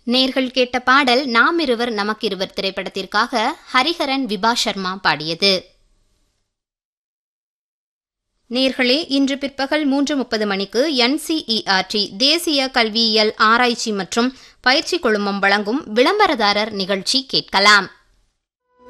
நேர்கள் கேட்ட பாடல் நாம் இருவர் நமக்கிருவர் திரைப்படத்திற்காக ஹரிஹரன் விபா சர்மா பாடியது. நேர்களே, இன்று பிற்பகல் 3:30 மணிக்கு NCERT தேசிய கல்வியியல் ஆராய்ச்சி மற்றும் பயிற்சி குழுமம் வழங்கும் விளம்பரதாரர் நிகழ்ச்சி கேட்கலாம்.